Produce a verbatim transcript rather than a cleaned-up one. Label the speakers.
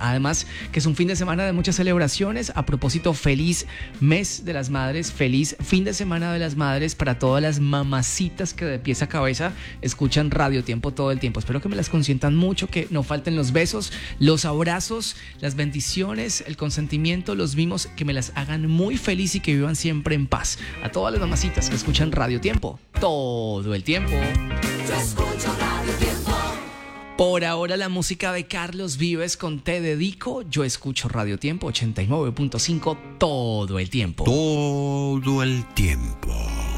Speaker 1: Además, que es un fin de semana de muchas celebraciones. A propósito, feliz mes de las madres, feliz fin de semana de las madres para todas las mamacitas que de pies a cabeza escuchan Radio Tiempo todo el tiempo. Espero que me las consientan mucho, que no falten los besos, los abrazos, las bendiciones, el consentimiento, los mimos, que me las hagan muy feliz y que vivan siempre en paz. A todas las mamacitas que escuchan Radio Tiempo todo el tiempo.
Speaker 2: Yo escucho Radio Tiempo.
Speaker 1: Por ahora la música de Carlos Vives con Te Dedico. Yo escucho Radio Tiempo ochenta y nueve punto cinco todo el tiempo.
Speaker 3: Todo el tiempo.